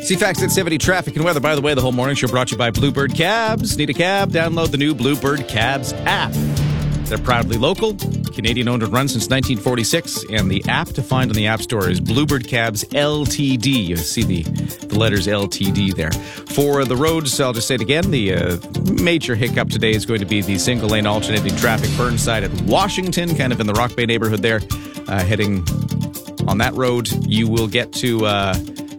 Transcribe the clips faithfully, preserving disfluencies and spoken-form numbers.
C FAX at seventy traffic and weather. By the way, the whole morning show brought to you by Bluebird Cabs. Need a cab? Download the new Bluebird Cabs app. They're proudly local, Canadian-owned and run since nineteen forty-six, and the app to find on the App Store is Bluebird Cabs L T D. You see the, the letters L T D there. For the roads, I'll just say it again, the uh, major hiccup today is going to be the single-lane alternating traffic Burnside at Washington, kind of in the Rock Bay neighborhood there. Uh, heading on that road, you will get to... Uh,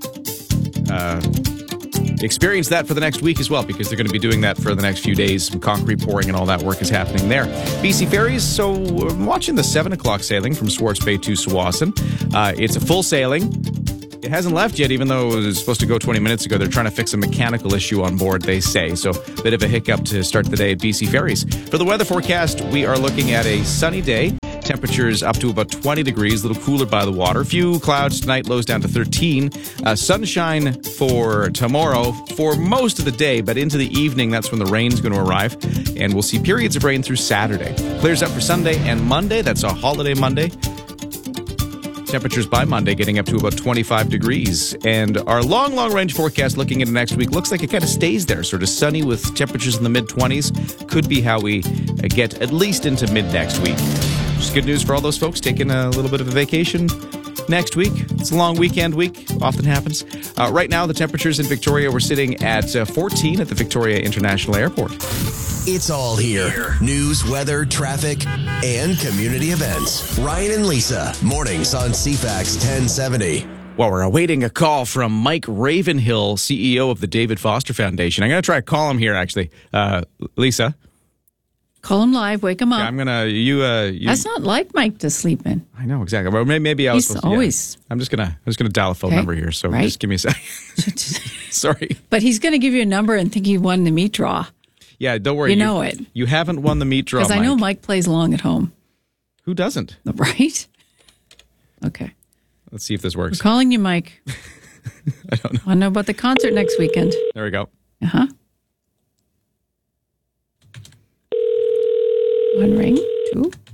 Uh, experience that for the next week as well, because they're going to be doing that for the next few days. Some concrete pouring and all that work is happening there. B C Ferries, so I'm watching the seven o'clock sailing from Swartz Bay to Tsawwassen. Uh, it's a full sailing. It hasn't left yet, even though it was supposed to go twenty minutes ago. They're trying to fix a mechanical issue on board, they say. So a bit of a hiccup to start the day at B C Ferries. For the weather forecast, we are looking at a sunny day. Temperatures up to about twenty degrees, a little cooler by the water. Few clouds tonight, lows down to thirteen. Uh, sunshine for tomorrow for most of the day, but into the evening, that's when the rain's going to arrive. And we'll see periods of rain through Saturday. Clears up for Sunday and Monday. That's a holiday Monday. Temperatures by Monday getting up to about twenty-five degrees. And our long, long range forecast looking into next week looks like it kind of stays there. Sort of sunny with temperatures in the mid-twenties. Could be how we get at least into mid-next week. Just good news for all those folks taking a little bit of a vacation next week. It's a long weekend week. Often happens. Uh, right now, the temperatures in Victoria, we're sitting at uh, fourteen at the Victoria International Airport. It's all here. News, weather, traffic, and community events. Ryan and Lisa, mornings on C FAX ten seventy. Well, we're awaiting a call from Mike Ravenhill, C E O of the David Foster Foundation. I'm going to try to call him here, actually. Uh, Lisa? Call him live, wake him up. Yeah, I'm gonna you. Uh, you That's not like Mike to sleep in. I know exactly. Well, maybe, maybe I was. He's supposed always. To, yeah. I'm just gonna. I'm just gonna dial a phone Okay. number here. So Right. just give me a second. Sorry. But he's going to give you a number and think you won the meat draw. Yeah, don't worry. You know it. You haven't won the meat draw, Because I know Mike plays long at home. Who doesn't? Right? Okay. Let's see if this We're works. calling you, Mike. I don't know. Want to know about the concert next weekend? There we go. Uh-huh. One ring, two.